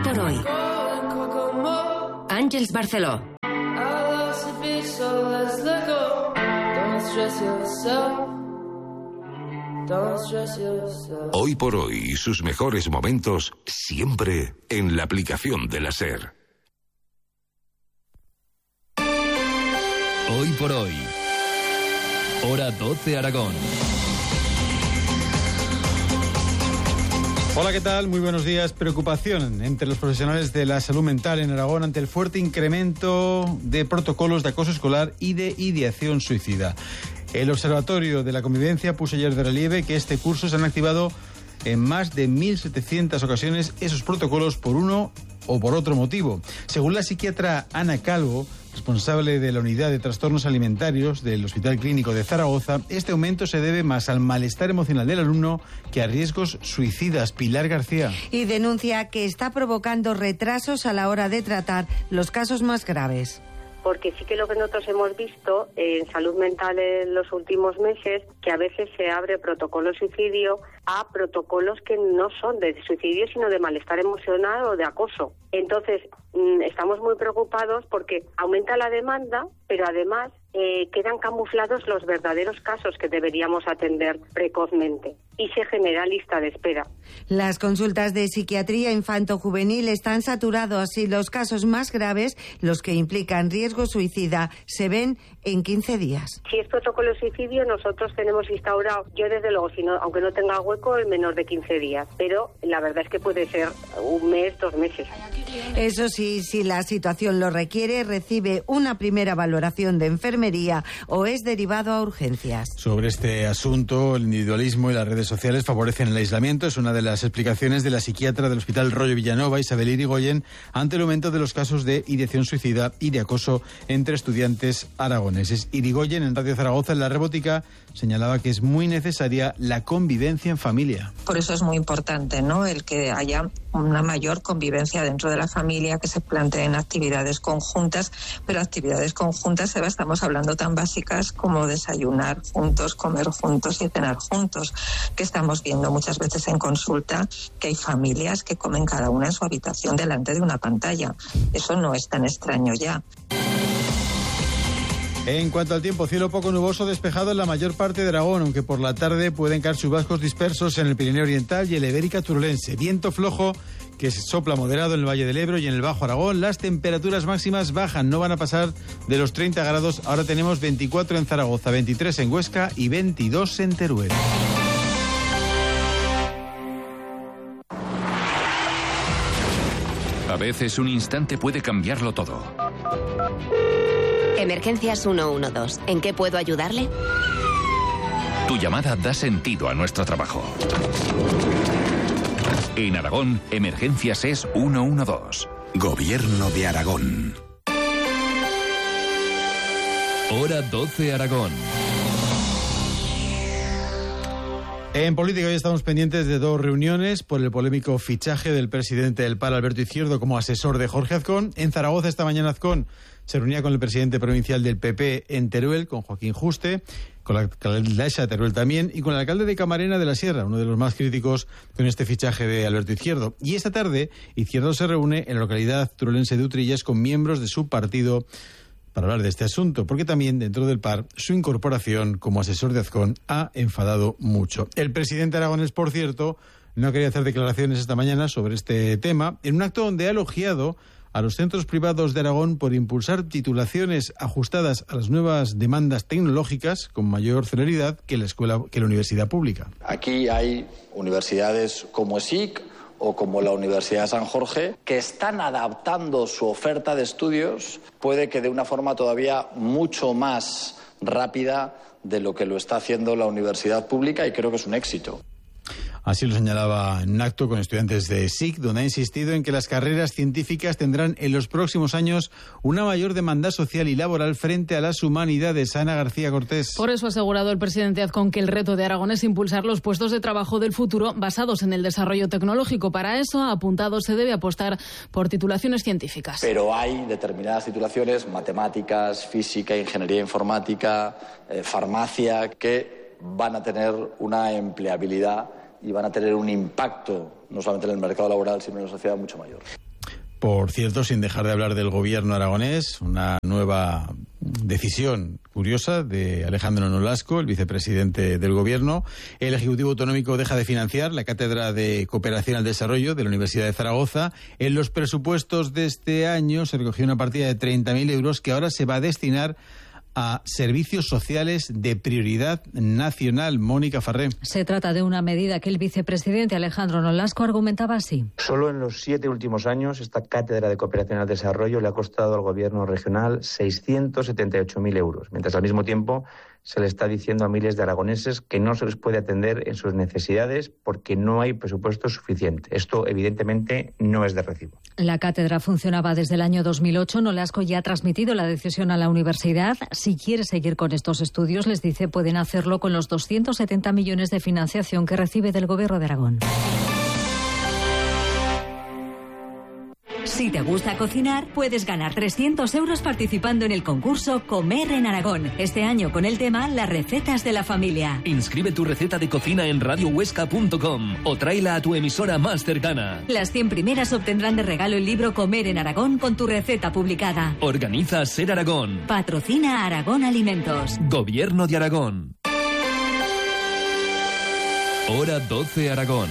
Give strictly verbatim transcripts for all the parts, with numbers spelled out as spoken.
por hoy. Àngels Barceló. Hoy por hoy y sus mejores momentos siempre en la aplicación de la SER. Hoy por hoy. Hora doce Aragón. Hola, ¿qué tal? Muy buenos días. Preocupación entre los profesionales de la salud mental en Aragón ante el fuerte incremento de protocolos de acoso escolar y de ideación suicida. El Observatorio de la Convivencia puso ayer de relieve que este curso se han activado en más de mil setecientas ocasiones esos protocolos por uno o por otro motivo. Según la psiquiatra Ana Calvo, responsable de la Unidad de Trastornos Alimentarios del Hospital Clínico de Zaragoza, este aumento se debe más al malestar emocional del alumno que a riesgos suicidas. Pilar García. Y denuncia que está provocando retrasos a la hora de tratar los casos más graves. Porque sí que lo que nosotros hemos visto en salud mental en los últimos meses, que a veces se abre protocolo de suicidio a protocolos que no son de suicidio, sino de malestar emocional o de acoso. Entonces, estamos muy preocupados porque aumenta la demanda, pero además eh, quedan camuflados los verdaderos casos que deberíamos atender precozmente y se genera lista de espera. Las consultas de psiquiatría infanto-juvenil están saturadas y los casos más graves, los que implican riesgo suicida, se ven en quince días. Si es protocolo de suicidio, nosotros tenemos instaurado, yo desde luego, si no, aunque no tenga hueco, en menos de quince días, pero la verdad es que puede ser un mes, dos meses. Eso sí, si la situación lo requiere, recibe una primera valoración de enfermería o es derivado a urgencias. Sobre este asunto, el individualismo y las redes sociales favorecen el aislamiento. Es una de las explicaciones de la psiquiatra del Hospital Rollo Villanova, Isabel Irigoyen, ante el aumento de los casos de ideación suicida y de acoso entre estudiantes aragoneses. Irigoyen, en Radio Zaragoza, en La Rebótica, señalaba que es muy necesaria la convivencia en familia. Por eso es muy importante, ¿no?, el que haya una mayor convivencia dentro de la familia, que se planteen actividades conjuntas, pero actividades conjuntas, Eva, estamos hablando tan básicas como desayunar juntos, comer juntos y cenar juntos, que estamos viendo muchas veces en consulta que hay familias que comen cada una en su habitación delante de una pantalla. Eso no es tan extraño ya. En cuanto al tiempo, cielo poco nuboso despejado en la mayor parte de Aragón, aunque por la tarde pueden caer chubascos dispersos en el Pirineo Oriental y el Ibérica Turolense. Viento flojo que sopla moderado en el Valle del Ebro y en el Bajo Aragón. Las temperaturas máximas bajan, no van a pasar de los treinta grados. Ahora tenemos veinticuatro en Zaragoza, veintitrés en Huesca y veintidós en Teruel. A veces un instante puede cambiarlo todo. Emergencias ciento doce. ¿En qué puedo ayudarle? Tu llamada da sentido a nuestro trabajo. En Aragón, Emergencias es ciento doce. Gobierno de Aragón. Hora doce Aragón. En política hoy estamos pendientes de dos reuniones por el polémico fichaje del presidente del P A R, Alberto Izquierdo, como asesor de Jorge Azcón. En Zaragoza esta mañana Azcón se reunía con el presidente provincial del P P en Teruel, con Joaquín Juste, con la alcaldesa de Teruel también, y con el alcalde de Camarena de la Sierra, uno de los más críticos con este fichaje de Alberto Izquierdo. Y esta tarde Izquierdo se reúne en la localidad turolense de Utrillas con miembros de su partido para hablar de este asunto, porque también dentro del P A R su incorporación como asesor de Azcón ha enfadado mucho. El presidente aragonés, por cierto, no quería hacer declaraciones esta mañana sobre este tema, en un acto donde ha elogiado a los centros privados de Aragón por impulsar titulaciones ajustadas a las nuevas demandas tecnológicas con mayor celeridad que la escuela, que la universidad pública. Aquí hay universidades como ESIC o como la Universidad de San Jorge, que están adaptando su oferta de estudios, puede que de una forma todavía mucho más rápida de lo que lo está haciendo la universidad pública, y creo que es un éxito. Así lo señalaba en un acto con estudiantes de S I C, donde ha insistido en que las carreras científicas tendrán en los próximos años una mayor demanda social y laboral frente a las humanidades. Ana García Cortés. Por eso ha asegurado el presidente Azcón que el reto de Aragón es impulsar los puestos de trabajo del futuro basados en el desarrollo tecnológico. Para eso, ha apuntado, se debe apostar por titulaciones científicas. Pero hay determinadas titulaciones, matemáticas, física, ingeniería informática, eh, farmacia, que van a tener una empleabilidad y van a tener un impacto no solamente en el mercado laboral, sino en la sociedad mucho mayor. Por cierto, sin dejar de hablar del gobierno aragonés, una nueva decisión curiosa de Alejandro Nolasco, el vicepresidente del gobierno. El Ejecutivo Autonómico deja de financiar la Cátedra de Cooperación al Desarrollo de la Universidad de Zaragoza. En los presupuestos de este año se recogió una partida de treinta mil euros que ahora se va a destinar a servicios sociales de prioridad nacional. Mónica Farré. Se trata de una medida que el vicepresidente Alejandro Nolasco argumentaba así. Solo en los siete últimos años esta Cátedra de Cooperación al Desarrollo le ha costado al gobierno regional seiscientos setenta y ocho mil euros, mientras al mismo tiempo se le está diciendo a miles de aragoneses que no se les puede atender en sus necesidades porque no hay presupuesto suficiente. Esto, evidentemente, no es de recibo. La cátedra funcionaba desde el año dos mil ocho. Nolasco ya ha transmitido la decisión a la universidad. Si quiere seguir con estos estudios, les dice, pueden hacerlo con los doscientos setenta millones de financiación que recibe del Gobierno de Aragón. Si te gusta cocinar, puedes ganar trescientos euros participando en el concurso Comer en Aragón. Este año con el tema Las recetas de la familia. Inscribe tu receta de cocina en radio huesca punto com o tráela a tu emisora más cercana. Las cien primeras obtendrán de regalo el libro Comer en Aragón con tu receta publicada. Organiza Ser Aragón. Patrocina Aragón Alimentos. Gobierno de Aragón. Hora doce Aragón.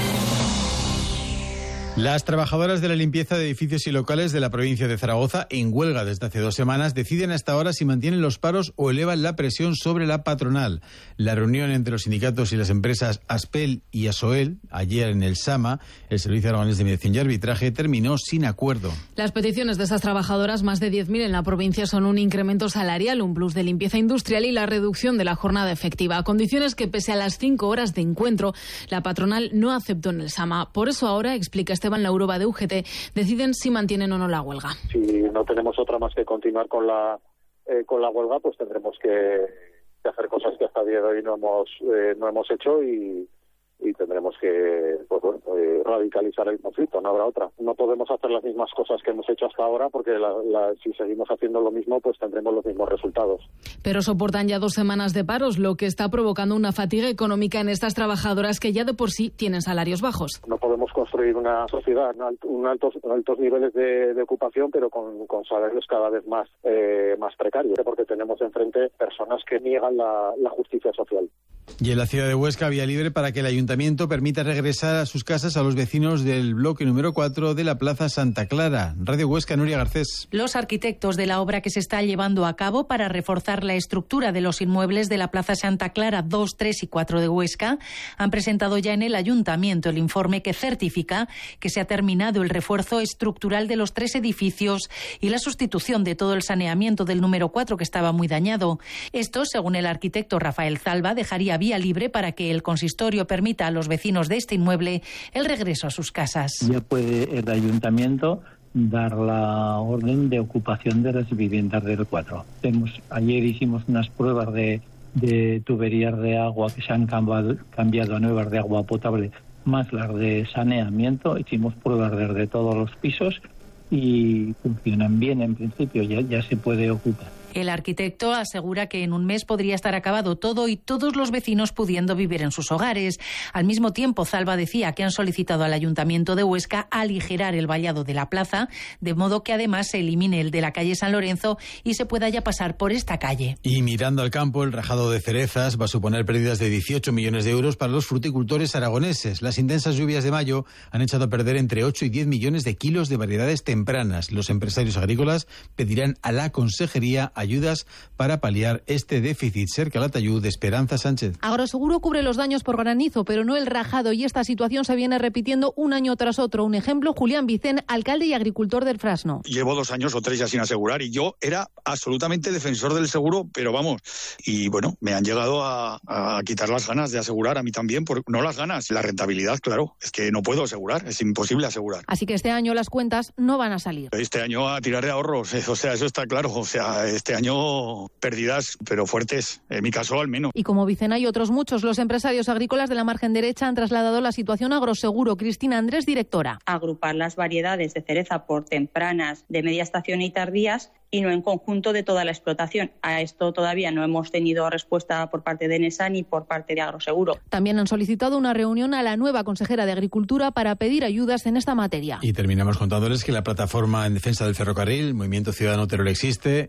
Las trabajadoras de la limpieza de edificios y locales de la provincia de Zaragoza, en huelga desde hace dos semanas, deciden hasta ahora si mantienen los paros o elevan la presión sobre la patronal. La reunión entre los sindicatos y las empresas Aspel y Asoel, ayer en el SAMA, el Servicio Aragonés de Mediación y Arbitraje, terminó sin acuerdo. Las peticiones de esas trabajadoras, más de diez mil en la provincia, son un incremento salarial, un plus de limpieza industrial y la reducción de la jornada efectiva. Condiciones que, pese a las cinco horas de encuentro, la patronal no aceptó en el SAMA. Por eso ahora, explica este Esteban Lauroba de U G T, deciden si mantienen o no la huelga. Si no tenemos otra más que continuar con la eh, con la huelga, pues tendremos que, que hacer cosas que hasta el día de hoy no hemos eh, no hemos hecho y, y tendremos que pues, bueno, eh, radicalizar el conflicto, no habrá otra. No podemos hacer las mismas cosas que hemos hecho hasta ahora porque la, la, si seguimos haciendo lo mismo, pues tendremos los mismos resultados. Pero soportan ya dos semanas de paros, lo que está provocando una fatiga económica en estas trabajadoras que ya de por sí tienen salarios bajos. No podemos construir una sociedad con altos, altos niveles de, de ocupación, pero con, con salarios cada vez más, eh, más precarios, porque tenemos enfrente personas que niegan la, la justicia social. Y en la ciudad de Huesca, vía libre para que el ayuntamiento permita regresar a sus casas a los vecinos del bloque número cuatro de la Plaza Santa Clara. Radio Huesca, Nuria Garcés. Los arquitectos de la obra que se está llevando a cabo para reforzar la estructura de los inmuebles de la Plaza Santa Clara dos, tres y cuatro de Huesca han presentado ya en el ayuntamiento el informe que certifica que se ha terminado el refuerzo estructural de los tres edificios y la sustitución de todo el saneamiento del número cuatro que estaba muy dañado. Esto, según el arquitecto Rafael Zalba, dejaría vía libre para que el consistorio permita a los vecinos de este inmueble el regreso a sus casas. Ya puede el ayuntamiento dar la orden de ocupación de las viviendas del cuatro. Hemos, ayer hicimos unas pruebas de, de tuberías de agua que se han cambiado, cambiado a nuevas de agua potable, más las de saneamiento. Hicimos pruebas desde todos los pisos y funcionan bien en principio, ya, ya se puede ocupar. El arquitecto asegura que en un mes podría estar acabado todo y todos los vecinos pudiendo vivir en sus hogares. Al mismo tiempo, Zalba decía que han solicitado al Ayuntamiento de Huesca aligerar el vallado de la plaza, de modo que además se elimine el de la calle San Lorenzo y se pueda ya pasar por esta calle. Y mirando al campo, el rajado de cerezas va a suponer pérdidas de dieciocho millones de euros para los fruticultores aragoneses. Las intensas lluvias de mayo han echado a perder entre ocho y diez millones de kilos de variedades tempranas. Los empresarios agrícolas pedirán a la Consejería ayudas para paliar este déficit. Ser Calatayud, de Esperanza Sánchez. Agroseguro cubre los daños por granizo, pero no el rajado, y esta situación se viene repitiendo un año tras otro. Un ejemplo, Julián Vicén, alcalde y agricultor del Frasno. Llevo dos años o tres ya sin asegurar y yo era absolutamente defensor del seguro, pero vamos, y bueno, me han llegado a, a quitar las ganas de asegurar, a mí también, por, no las ganas, la rentabilidad, claro, es que no puedo asegurar, es imposible asegurar. Así que este año las cuentas no van a salir. Este año a tirar de ahorros, o sea, eso está claro, o sea, este este año pérdidas, pero fuertes, en mi caso al menos. Y como dicen hay otros muchos, los empresarios agrícolas de la margen derecha han trasladado la situación a Agroseguro. Cristina Andrés, directora. Agrupar las variedades de cereza por tempranas, de media estación y tardías, y no en conjunto de toda la explotación. A esto todavía no hemos tenido respuesta por parte de ENESA ni por parte de Agroseguro. También han solicitado una reunión a la nueva consejera de Agricultura para pedir ayudas en esta materia. Y terminamos contándoles que la plataforma en defensa del ferrocarril, Movimiento Ciudadano Teruel Existe,